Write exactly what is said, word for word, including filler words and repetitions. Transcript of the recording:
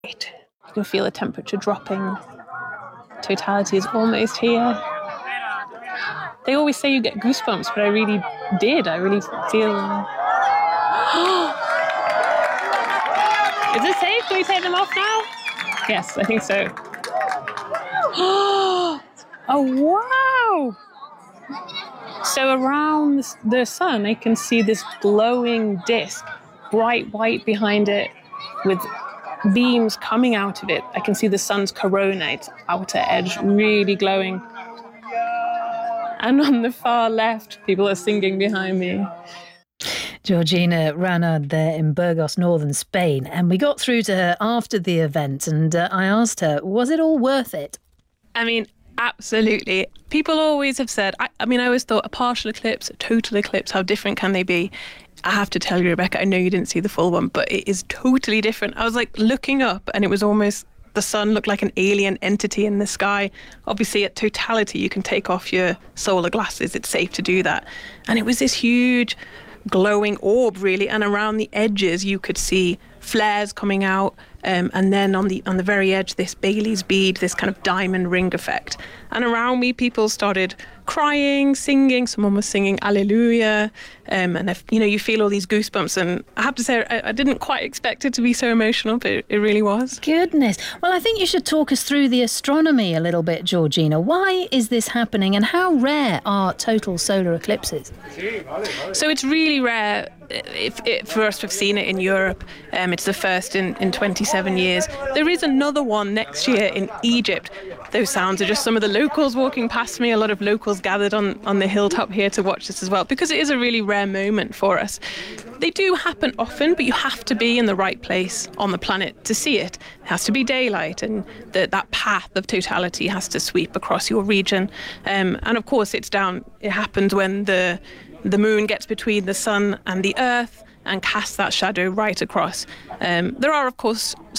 You can feel the temperature dropping. Totality is almost here. They always say you get goosebumps, but I really did. I really feel... Is it safe? Can we take them off now? Yes, I think so. Oh, wow! So around the sun, I can see this glowing disc, bright white behind it, with beams coming out of it. I can see the sun's corona, its outer edge, really glowing. And on the far left, people are singing behind me. Georgina Ranard there in Burgos, northern Spain. And we got through to her after the event, and uh, I asked her, was it all worth it? I mean, absolutely. People always have said, I, I mean, I always thought a partial eclipse, a total eclipse, how different can they be? I have to tell you, Rebecca, I know you didn't see the full one, but it is totally different. I was like looking up and it was almost, the sun looked like an alien entity in the sky. Obviously at totality, you can take off your solar glasses. It's safe to do that. And it was this huge glowing orb, really. And around the edges, you could see flares coming out. Um, and then on the on the very edge, this Bailey's bead, this kind of diamond ring effect. And around me, people started crying, singing. Someone was singing Alleluia. Um, and, if, you know, you feel all these goosebumps. And I have to say, I, I didn't quite expect it to be so emotional, but it, it really was. Goodness. Well, I think you should talk us through the astronomy a little bit, Georgina. Why is this happening and how rare are total solar eclipses? So it's really rare. If, if for us to have seen it in Europe, um, it's the first in, in twenty-seven years. There is another one next year in Egypt. Those sounds are just some of the locals walking past me. A lot of locals gathered on, on the hilltop here to watch this as well, because it is a really rare moment for us. They do happen often, but you have to be in the right place on the planet to see it. It has to be daylight, and the, that path of totality has to sweep across your region. Um, and of course, it's down. It happens when the the moon gets between the sun and the earth and casts that shadow right across. Um, there are, of course,